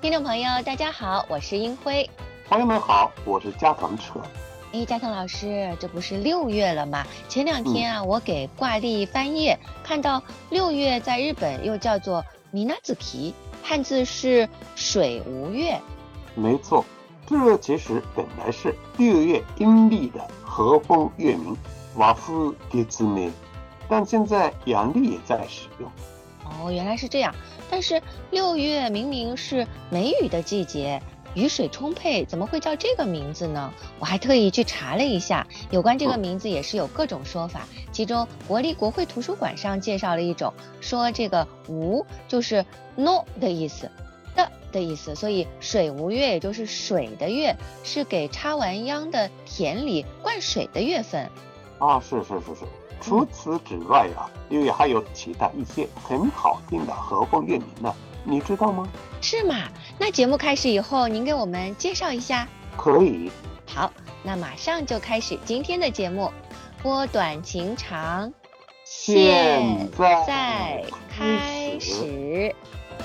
听众朋友，大家好，我是英辉。 朋友们好，我是加藤扯。 加藤老师，这不是6月了吗？前2天啊，我给挂历翻页，看到6月在日本又叫做米纳子皮，汉字是水无月。 没错，这其实本来是6月阴历的和风月名瓦夫迭兹内，但现在阳历也在使用。 哦，原来是这样。但是6月明明是梅雨的季节，雨水充沛，怎么会叫这个名字呢？我还特意去查了一下，有关这个名字也是有各种说法。其中国立国会图书馆上介绍了一种，说这个无就是 no 的意思，的意思，所以水无月也就是水的月，是给插完秧的田里灌水的月份。 是。除此之外6月还有其他一些很好听的和风月名呢，你知道吗？ 是吗？那节目开始以后，您给我们介绍一下。 可以。 好，那马上就开始今天的节目，拨短情长， 现在开始。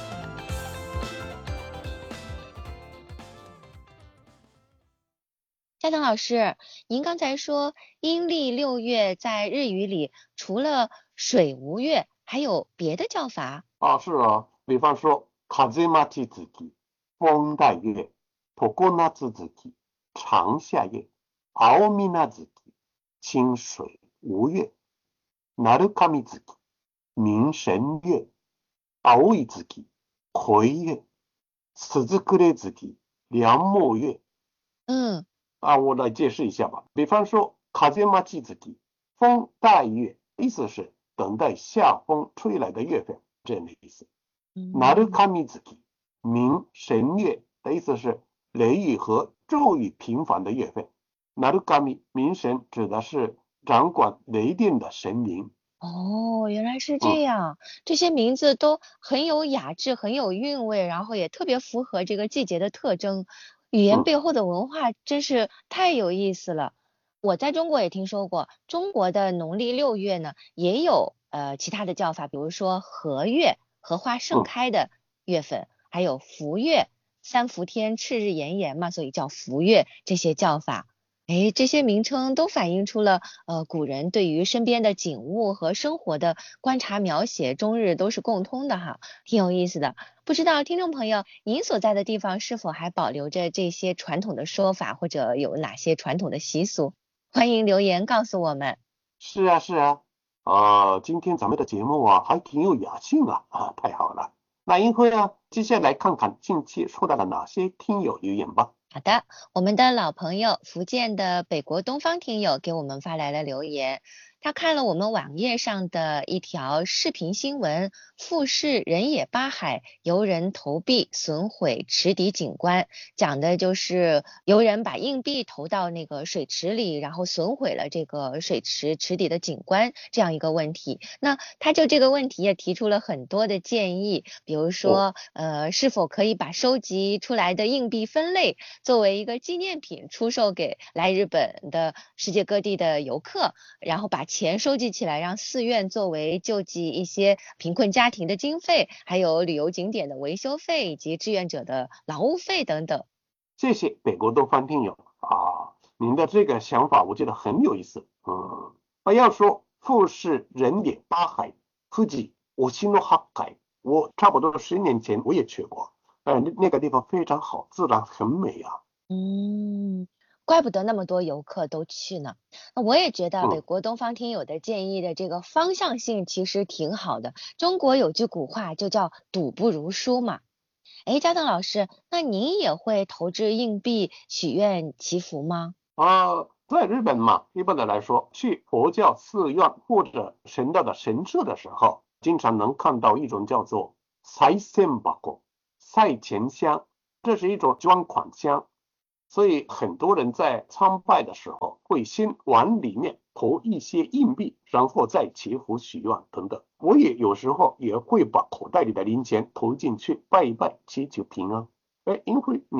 加藤老师，您刚才说阴历6月在日语里除了水无月，还有别的叫法？ 是啊，比方说風待ち月、风带月、常夏月、长夏月、青水月、清水无月、鳴神月、明神月、青い月、葵月、鈴暮月、梁末月。我来解释一下吧。比方说風待ち月、风带月，意思是等待夏风吹来的月份，这样的意思。鳴神月、明神月的意思是雷雨和骤雨频繁的月份。鳴神明神指的是掌管雷电的神明。 原来是这样。这些名字都很有雅致，很有韵味，然后也特别符合这个季节的特征。语言背后的文化真是太有意思了。我在中国也听说过，中国的农历6月呢，也有其他的叫法，比如说荷月，荷花盛开的月份，还有伏月，三伏天赤日炎炎嘛，所以叫伏月，这些叫法。这些名称都反映出了古人对于身边的景物和生活的观察描写，终日都是共通的哈，挺有意思的。不知道听众朋友，您所在的地方是否还保留着这些传统的说法，或者有哪些传统的习俗？欢迎留言告诉我们。 是啊，今天咱们的节目还挺有雅兴太好了。那英辉接下来看看近期收到了哪些听友留言吧。 好的，我们的老朋友福建的北国东方听友给我们发来了留言，他看了我们网页上的一条视频新闻，富士人野八海游人投币损毁池底景观，讲的就是游人把硬币投到那个水池里，然后损毁了这个水池底的景观这样一个问题。那他就这个问题也提出了很多的建议，比如说是否可以把收集出来的硬币分类，作为一个纪念品出售给来日本的世界各地的游客，然后把钱收集起来，让寺院作为救济一些贫困家庭的经费，还有旅游景点的维修费以及志愿者的劳务费等等。 谢谢北国东方听友您的这个想法我觉得很有意思。要说富士人野八海富士吉の八海，我差不多10年前我也去过，那个地方非常好，自然很美怪不得那么多游客都去呢。我也觉得北国东方听友的建议的这个方向性其实挺好的。中国有句古话就叫赌不如输嘛。加藤老师，那您也会投掷硬币许愿祈福吗？ 在日本嘛，一般的来说，去佛教寺院或者神道的神社的时候，经常能看到一种叫做赛銭箱、赛钱箱，这是一种捐款箱。所以很多人在参拜的时候会先往里面投一些硬币，然后再祈福许愿等等。我也有时候也会把口袋里的零钱投进去拜一拜，祈求平安。英辉，你呢？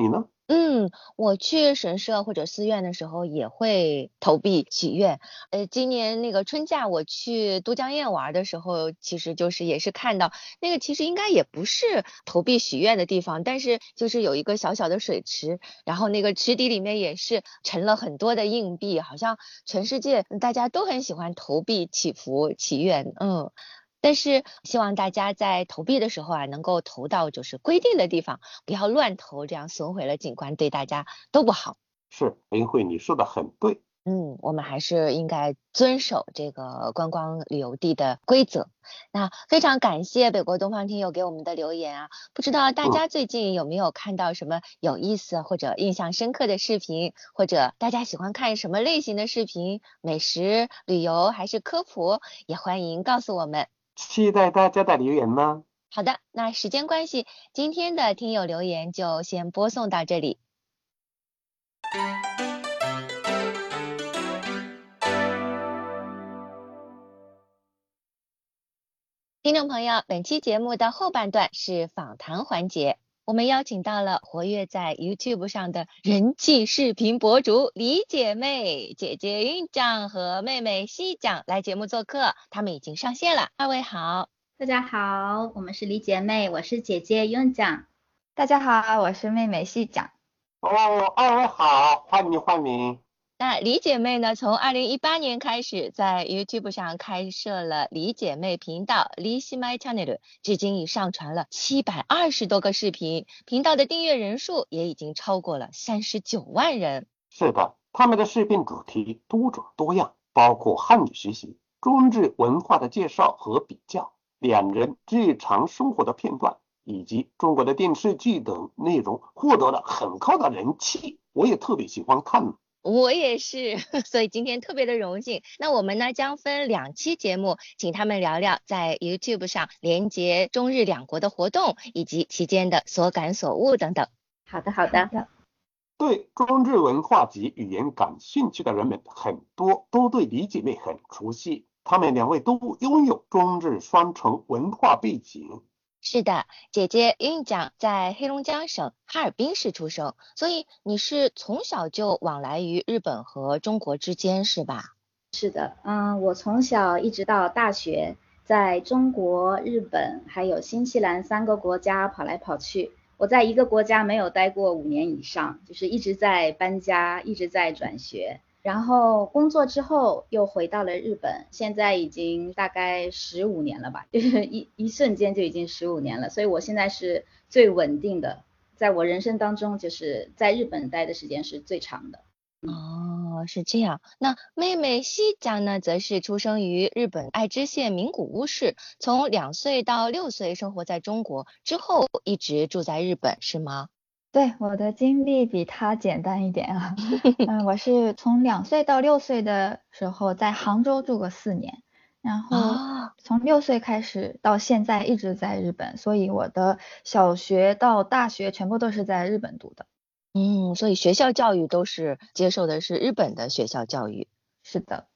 我去神社或者寺院的时候也会投币许愿。今年那个春假我去都江堰玩的时候，其实就是也是看到那个其实应该也不是投币许愿的地方，但是就是有一个小小的水池，然后那个池底里面也是盛了很多的硬币，好像全世界大家都很喜欢投币祈福祈愿。但是希望大家在投币的时候啊，能够投到就是规定的地方，不要乱投，这样损毁了景观，对大家都不好。 是，林慧，你说的很对。 我们还是应该遵守这个观光旅游地的规则。那非常感谢北国东方听友给我们的留言啊，不知道大嗯， 家最近有没有看到什么有意思或者印象深刻的视频，或者大家喜欢看什么类型的视频，美食、旅游还是科普，也欢迎告诉我们。 期待大家的留言呢。 好的，那时间关系，今天的听友留言就先播送到这里。听众朋友，本期节目的后半段是访谈环节，我们邀请到了活跃在 YouTube 上的人气视频博主李姐妹、姐姐韵酱和妹妹西酱来节目做客，她们已经上线了。二位好。 大家好，我们是李姐妹，我是姐姐윤장。 大家好，我是妹妹细讲。 哦，二位好，欢迎欢迎。 那李姐妹呢，从2018年开始在 YouTube 上开设了李姐妹频道李西麦 channel， 至今已上传了720多个视频，频道的订阅人数也已经超过了39万人。 是的，他们的视频主题多种多样，包括汉语学习、中日文化的介绍和比较，两人日常生活的片段，以及中国的电视剧等内容，获得了很高的人气。我也特别喜欢看。 我也是，所以今天特别的荣幸。那我们呢将分2期节目，请他们聊聊在 YouTube 上连接中日两国的活动，以及期间的所感所悟等等。 好的，好的。 对中日文化及语言感兴趣的人们很多都对李姐妹很熟悉，她们两位都拥有中日双重文化背景。 是的，姐姐韵酱在黑龙江省哈尔滨市出生，所以你是从小就往来于日本和中国之间是吧？ 是的，我从小一直到大学，在中国、日本还有新西兰3个国家跑来跑去。我在一个国家没有待过5年以上，就是一直在搬家，一直在转学。然后工作之后又回到了日本，现在已经大概15年了吧，就是一瞬间就已经15年了，所以我现在是最稳定的，在我人生当中就是在日本待的时间是最长的。 哦，是这样。那妹妹西酱呢，则是出生于日本爱知县名古屋市，从2岁到6岁生活在中国，之后一直住在日本，是吗？ 对，我的经历比他简单一点啊。我是从2岁到6岁的时候在杭州住过4年，然后从6岁开始到现在一直在日本，所以我的小学到大学全部都是在日本读的。 所以学校教育都是接受的是日本的学校教育。 是的。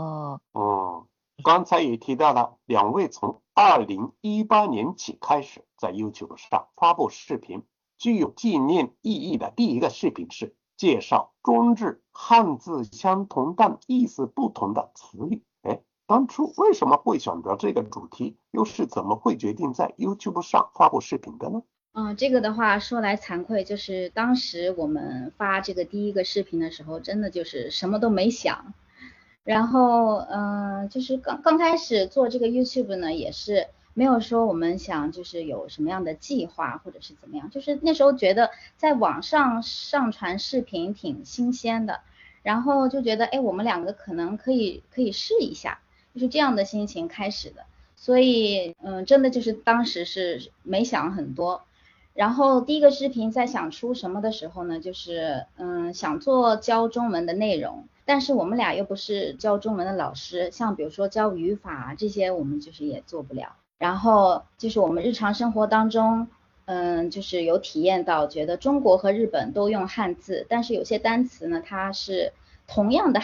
刚才也提到了，两位从2018年起开始在 YouTube 上发布视频，具有纪念意义的第一个视频是介绍中日汉字相同但意思不同的词语。当初为什么会选择这个主题，又是怎么会决定在 YouTube 上发布视频的呢？ 这个的话说来惭愧，就是当时我们发这个第一个视频的时候，真的就是什么都没想。然后就是刚开始做这个 YouTube 呢，也是没有说我们想就是有什么样的计划或者是怎么样，就是那时候觉得在网上上传视频挺新鲜的，然后就觉得我们2个可能可以试一下，就是这样的心情开始的。所以真的就是当时是没想很多。然后第一个视频在想出什么的时候呢，就是想做教中文的内容，但是我们俩又不是教中文的老师，像比如说教语法这些我们就是也做不了。然后就是我们日常生活当中就是有体验到，觉得中国和日本都用汉字，但是有些单词呢它是同样的